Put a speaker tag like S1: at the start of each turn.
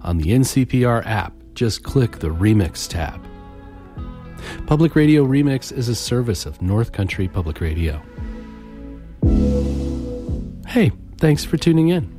S1: on the NCPR app. Just click the Remix tab. Public Radio Remix is a service of North Country Public Radio. Hey, thanks for tuning in.